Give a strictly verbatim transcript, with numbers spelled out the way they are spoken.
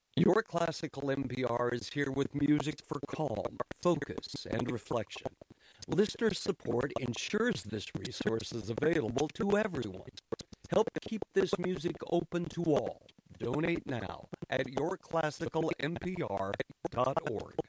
Your Classical N P R is here with music for calm, focus, and reflection. Listener support ensures this resource is available to everyone. Help keep this music open to all. Donate now at your classical n p r dot org.